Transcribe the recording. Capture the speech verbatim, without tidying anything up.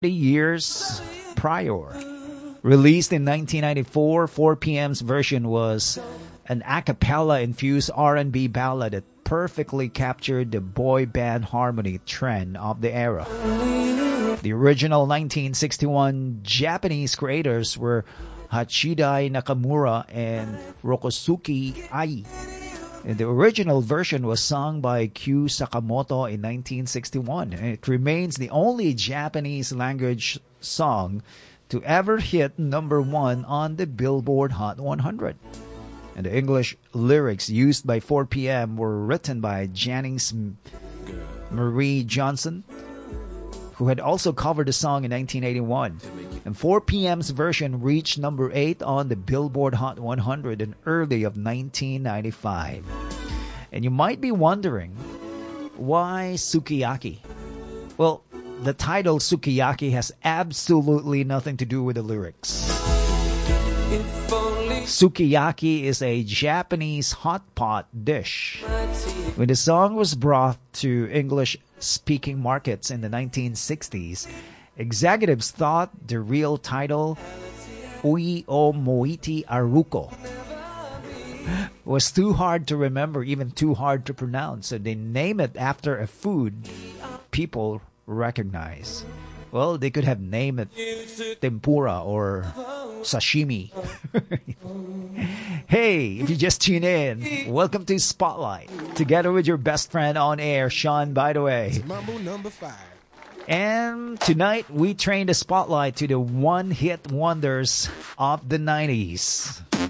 years prior. Released in nineteen ninety-four, four p m.'s version was an a cappella-infused R and B ballad that perfectly captured the boy band harmony trend of the era. The original nineteen sixty-one Japanese creators were Hachidai Nakamura and Rokosuke Ai. And the original version was sung by Kyu Sakamoto in nineteen sixty-one, and it remains the only Japanese language song to ever hit number one on the Billboard Hot one hundred. And the English lyrics used by four p m were written by Janice Marie Johnson, who had also covered the song in nineteen eighty-one. And four p m.'s version reached number eight on the Billboard Hot one hundred in early of nineteen ninety-five. And you might be wondering, why Sukiyaki? Well, the title Sukiyaki has absolutely nothing to do with the lyrics. Sukiyaki is a Japanese hot pot dish. When the song was brought to English-speaking markets in the nineteen sixties, executives thought the real title, Ui o Moiti Aruko, was too hard to remember, even too hard to pronounce, so they named it after a food people recognize. Well, they could have named it tempura or sashimi. Hey, if you just tune in, welcome to Spotlight, together with your best friend on air, Sean, by the way. Mambo number five. And tonight, we train the spotlight to the one-hit wonders of the nineties.